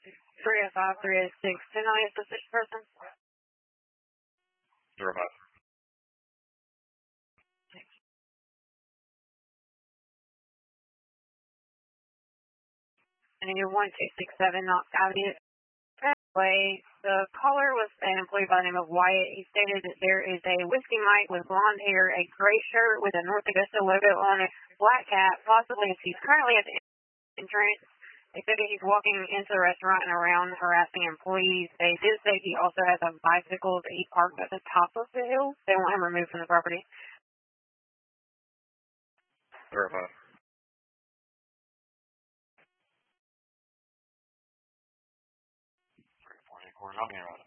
305, 386, 290 suspicious person. 05. And then your 1267 Knox Avenue. Anyway, the caller was an employee by the name of Wyatt. He stated that there is a whiskey Mike with blonde hair, a gray shirt with a North Augusta logo on it, black hat, possibly as he's currently at the entrance. They said that he's walking into the restaurant and around harassing employees. They did say he also has a bicycle that he parked at the top of the hill. They want him removed from the property. 05. 348 quarters, I'm here.